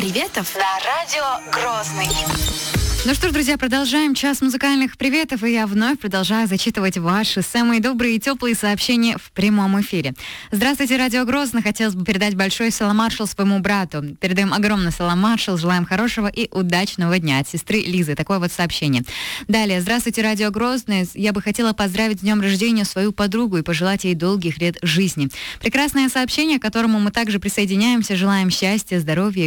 приветов на радио Грозный. Ну что ж, друзья, продолжаем час музыкальных приветов, и я вновь продолжаю зачитывать ваши самые добрые и теплые сообщения в прямом эфире. Здравствуйте, радио Грозный. Хотелось бы передать большой салам маршал своему брату. Передаем огромный салам маршал, желаем хорошего и удачного дня от сестры Лизы. Такое вот сообщение. Далее, здравствуйте, радио Грозный. Я бы хотела поздравить с днем рождения свою подругу и пожелать ей долгих лет жизни. Прекрасное сообщение, к которому мы также присоединяемся. Желаем счастья, здоровья